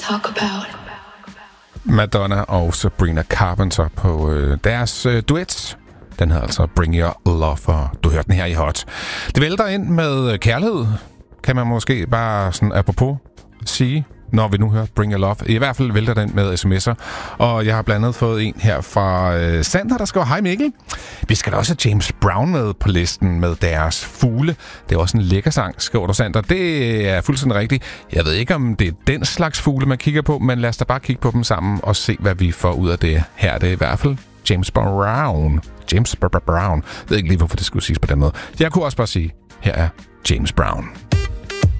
talk about. Madonna og Sabrina Carpenter på deres duet. Den hedder altså Bring Your Love, og du hørte den her i Hot. Det vælter ind med kærlighed, kan man måske bare sådan apropos sige, når vi nu hører Bring Your Love. I hvert fald vælter den med sms'er, og jeg har blandt andet fået en her fra Sander, der skriver: Hej Mikkel. Vi skal da også have James Brown med på listen med deres fugle. Det er også en lækker sang, skriver du, Sander. Det er fuldstændig rigtigt. Jeg ved ikke, om det er den slags fugle, man kigger på, men lad os da bare kigge på dem sammen og se, hvad vi får ud af det. Her er det i hvert fald James Brown. James Brown. Jeg ved ikke lige, hvorfor det skulle siges på den måde. Jeg kunne også bare sige, her er James Brown.